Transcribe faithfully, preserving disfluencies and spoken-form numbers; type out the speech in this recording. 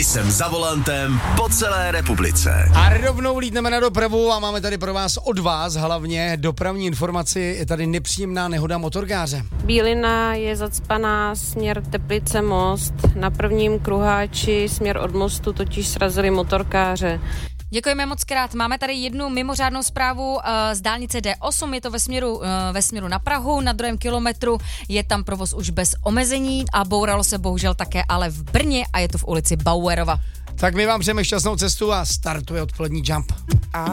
Jsem za volantem po celé republice. A rovnou lítneme na dopravu a máme tady pro vás od vás hlavně dopravní informaci. Je tady nepříjemná nehoda motorkáře. Bílina je zacpaná, směr Teplice Most. Na prvním kruháči směr od mostu totiž srazili motorkáře. Děkujeme moc krát. Máme tady jednu mimořádnou zprávu uh, z dálnice D osm, je to ve směru, uh, ve směru na Prahu, na druhém kilometru je tam provoz už bez omezení a bouralo se bohužel také ale v Brně a je to v ulici Bauerova. Tak my vám přejeme šťastnou cestu a startuje odpolední Jump.